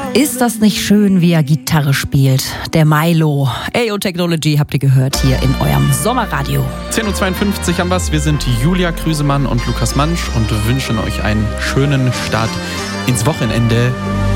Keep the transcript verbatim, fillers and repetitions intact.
Ist das nicht schön, wie er Gitarre spielt? Der Milo. A O Technology habt ihr gehört hier in eurem Sommerradio. zehn Uhr zweiundfünfzig haben wir's. Wir sind Julia Krüsemann und Lukas Mansch und wünschen euch einen schönen Start ins Wochenende.